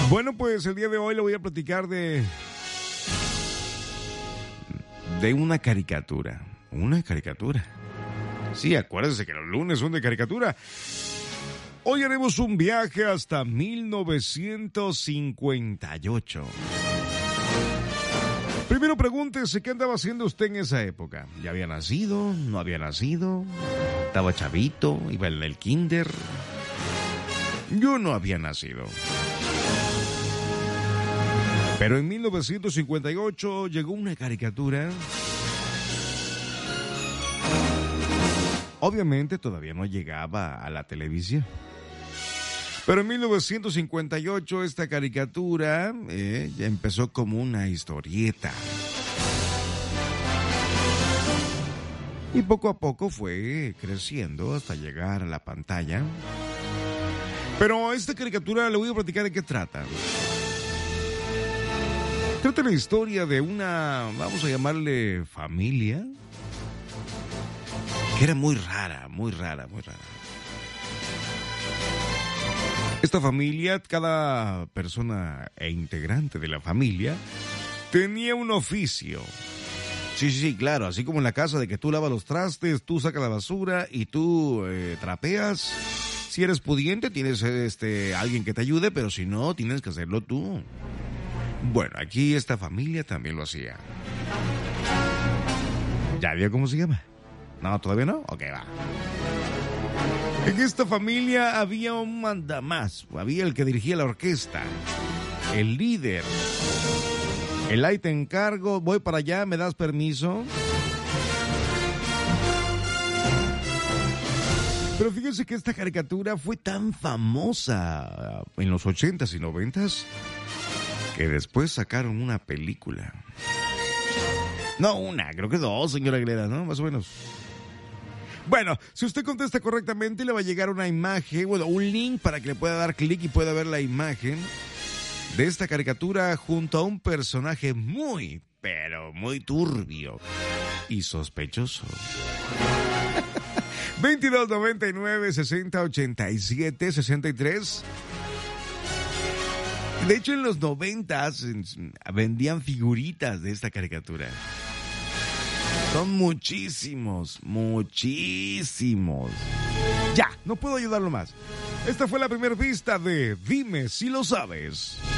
Bueno, pues el día de hoy le voy a platicar de una caricatura. Una caricatura. Sí, acuérdense que los lunes son de caricatura. Hoy haremos un viaje hasta 1958. Primero pregúntese qué andaba haciendo usted en esa época. ¿Ya había nacido? ¿No había nacido? ¿Estaba chavito? ¿Iba en el kinder? Yo no había nacido. Pero en 1958 llegó una caricatura. Obviamente todavía no llegaba a la televisión. Pero en 1958 esta caricatura ya empezó como una historieta. Y poco a poco fue creciendo hasta llegar a la pantalla. Pero esta caricatura le voy a platicar de qué trata. Trata la historia de una, vamos a llamarle familia, que era muy rara. Esta familia, cada persona e integrante de la familia, tenía un oficio. Sí, claro, así como en la casa de que tú lavas los trastes, tú sacas la basura y tú trapeas. Si eres pudiente, tienes alguien que te ayude, pero si no, tienes que hacerlo tú. Bueno, aquí esta familia también lo hacía. ¿Ya vio cómo se llama? ¿No, todavía no? Ok, va. En esta familia había un mandamás. Había el que dirigía la orquesta. El líder. El ahí te encargo, voy para allá, ¿me das permiso? Pero fíjense que esta caricatura fue tan famosa en los 80s y 90s que después sacaron una película. No una, creo que dos, señora Aguilera, ¿no? Más o menos. Bueno, si usted contesta correctamente, le va a llegar una imagen, bueno, un link para que le pueda dar clic y pueda ver la imagen de esta caricatura junto a un personaje muy, pero muy turbio y sospechoso. 22 99 60 87 63. De hecho, en los 90s vendían figuritas de esta caricatura. Son muchísimos. Ya, no puedo ayudarlo más. Esta fue la primera pista de Dime si lo sabes.